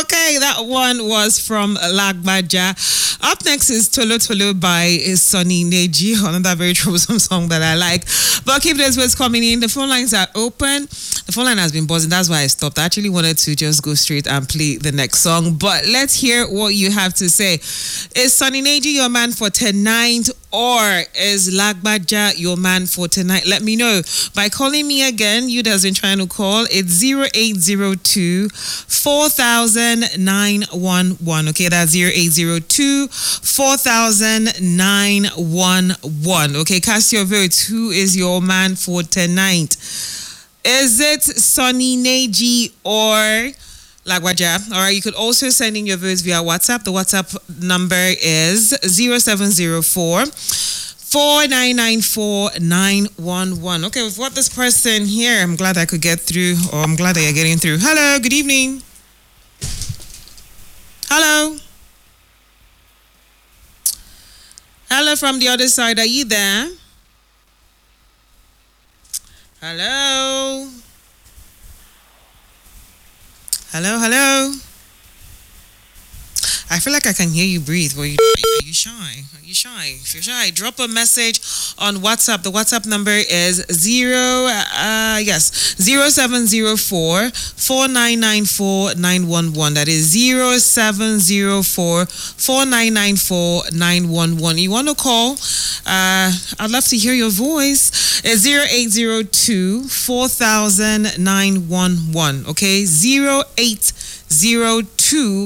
Okay, that one was from Lagbaja. Up next is Tolo Tolo by Sonny Neji, another very troublesome song that I like. But keep those words coming in. The phone lines are open. The phone line has been buzzing. That's why I stopped. I actually wanted to just go straight and play the next song. But let's hear what you have to say. Is Sonny Neji your man for tonight? Or is Lagbaja your man for tonight? Let me know by calling me again. You that's been trying to call. It's 0802 4000 Okay, that's 0802 4000 Okay, cast your votes. Who is your man for tonight? Is it Sonny Neji or Lagbaja? All right, you could also send in your votes via WhatsApp. The WhatsApp number is 0704 4994 911. Okay, we've got this person here. I'm glad I could get through, or I'm glad that you're getting through. Hello, good evening. Hello. Hello from the other side. Are you there? Hello. Hello, hello. I feel like I can hear you breathe. Well, are you shy? Are you shy? If you're shy, drop a message on WhatsApp. The WhatsApp number is 0704 4994 911. That is 0704 4994 911. You want to call? I'd love to hear your voice. It's 0802 4000 911. Okay, 0802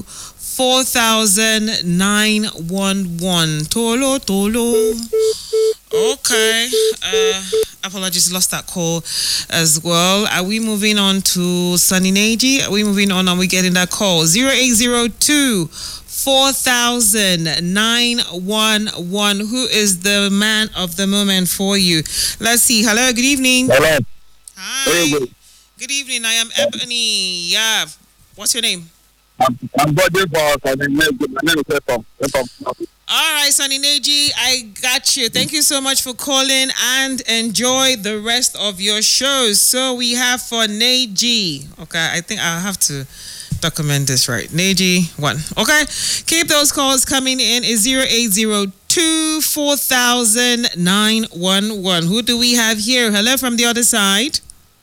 4000 Tolo Tolo. Okay. Apologies, lost that call as well. Are we moving on to Sonny Neji? Are we moving on? Are we getting that call? 0802 4000 911. Who is the man of the moment for you? Let's see. Hello, good evening. Hello. Hi. Good evening. I am Ebony. Yeah. What's your name? I'm Body Boss. My name is Efom. All right, Sonny Neji, I got you. Thank you so much for calling and enjoy the rest of your shows. So we have for Neji. Okay, I think I'll have to document this right. Neji 1. Okay, keep those calls coming in. Is 0802 4000 911. Who do we have here? Hello from the other side.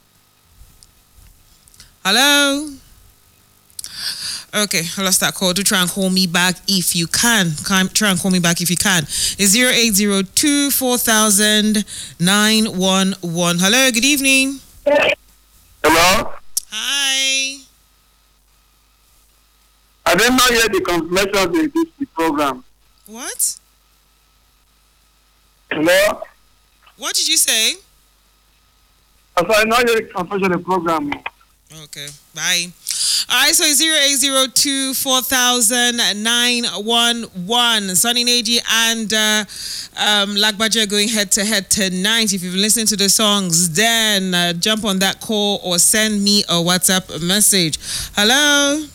Hello. Okay, I lost that call. Do try and call me back if you can. Try and call me back if you can. It's 0802 4000 911. Hello, good evening. Hello. Hi. I did not hear the confirmation of the program. What? Hello. What did you say? I did not hear the confirmation of the program. Okay, bye. All right, so 0802 4000 911. Sonny Neji and Lagbaja going head to head tonight. If you've listened to the songs, then jump on that call or send me a WhatsApp message. Hello?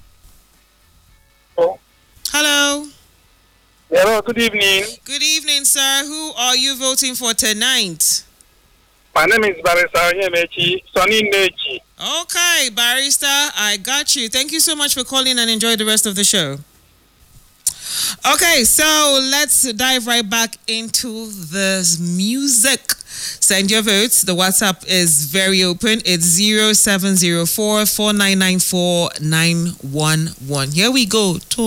Oh. Hello? Hello, good evening. Good evening, sir. Who are you voting for tonight? My name is Barrister Yemechi, Sonny Neji. Okay, Barrister, I got you. Thank you so much for calling and enjoy the rest of the show. Okay, so let's dive right back into the music. Send your votes. The WhatsApp is very open. It's 0704 4994 911. Here we go.